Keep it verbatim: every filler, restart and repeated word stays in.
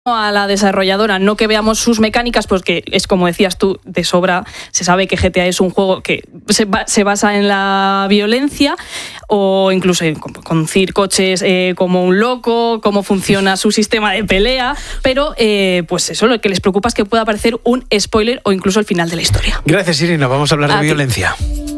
a la desarrolladora, no que veamos sus mecánicas, pues que es como decías tú, de sobra se sabe que G T A es un juego que se, ba- se basa en la violencia, o incluso en conducir coches eh, como un loco, cómo funciona su sistema de pelea, pero eh, pues eso, lo que les preocupa es que pueda aparecer un spoiler o incluso el final de la historia. Gracias, Irina, vamos a hablar A de ti. violencia.